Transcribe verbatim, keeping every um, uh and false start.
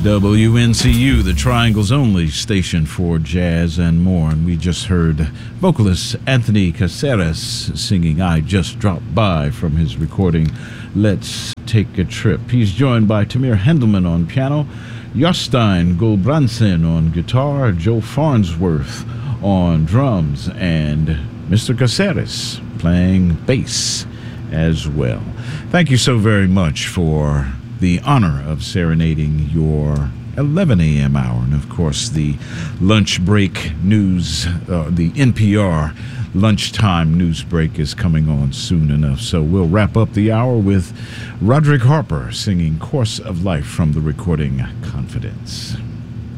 W N C U, the Triangle's only station for jazz and more. And we just heard vocalist Anthony Caceres singing I Just Dropped By from his recording Let's Take a Trip. He's joined by Tamir Hendelman on piano, Jostein Gulbrandsen on guitar, Joe Farnsworth on drums, and Mister Caceres playing bass as well. Thank you so very much for the honor of serenading your eleven a.m. hour. And of course, the lunch break news, uh, the N P R lunchtime news break is coming on soon enough. So we'll wrap up the hour with Roderick Harper singing Course of Life from the recording Confidence.